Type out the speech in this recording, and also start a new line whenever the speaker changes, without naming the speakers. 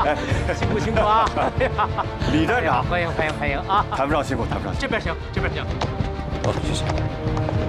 辛苦辛苦啊！
李站长，
欢迎啊！
谈不上辛苦，谈不上辛苦。
这边请，这边请。
哦，谢谢。